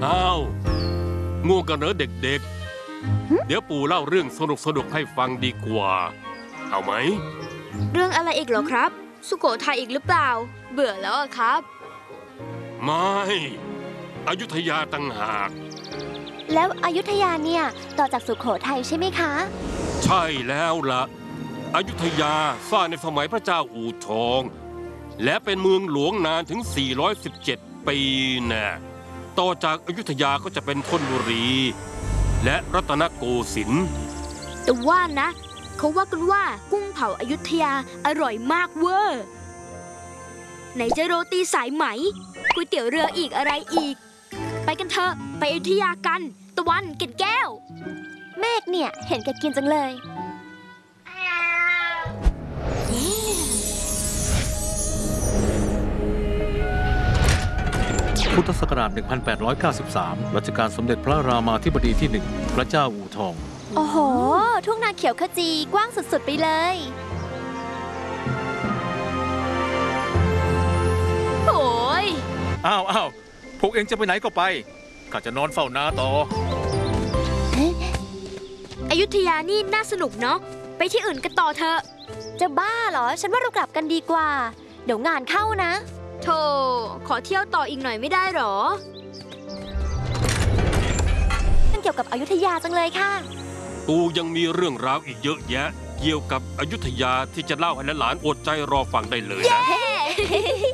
อ้าวง่วงกันเหรอเด็กๆเดี๋ยวปู่เล่าเรื่องสนุกให้ฟังดีกว่าเอาไหมเรื่องอะไรอีกเหรอครับสุโขทัยอีกหรือเปล่าเบื่อแล้วอะครับไม่อยุธยาต่างหากแล้วอยุธยาเนี่ยต่อจากสุโขทัยใช่ไหมคะใช่แล้วล่ะอยุธยาสร้างในสมัยพระเจ้าอู่ทองและเป็นเมืองหลวงนานถึง417ปีน่ะต่อจากอยุธยาก็จะเป็นธนบุรีและรัตนโกสินทร์แต่ว่านะเขาว่ากันว่ากุ้งเผาอยุธยาอร่อยมากเวอร์ไหนจะโรตีสายไหมก๋วยเตี๋ยวเรืออีกอะไรอีกไปกันเถอะไปอยุธยากันตะวันเกล็ดแก้วเมฆเนี่ยเห็นแกกินจังเลยพุทธศักราช 1893 รัชกาลสมเด็จพระรามาธิบดีที่ 1 พระเจ้าอู่ทองโอ้โห ทุ่งนาเขียวขจีกว้างสุดๆไปเลยโอ้ยอ้าวพวกเองจะไปไหนก็ไปข้าจะนอนเฝ้านาต่ออยุธยานี่น่าสนุกเนาะไปที่อื่นกันต่อเถอะจะบ้าเหรอฉันว่าเรากลับกันดีกว่าเดี๋ยวงานเข้านะโธ่ขอเที่ยวต่ออีกหน่อยไม่ได้หรอเกี่ยวกับอยุธยาจังเลยค่ะปู่ยังมีเรื่องราวอีกเยอะแยะเกี่ยวกับอยุธยาที่จะเล่าให้หลานๆอดใจรอฟังได้เลยนะ